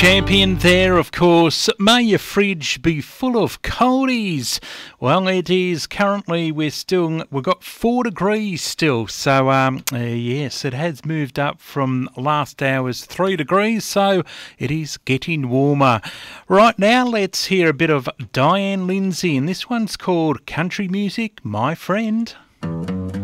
Champion there, of course. May your fridge be full of coldies. Well, it is currently, we've got 4 degrees still. So, yes, it has moved up from last hour's 3 degrees. So it is getting warmer. Right now, let's hear a bit of Diane Lindsay. And this one's called Country Music, My Friend.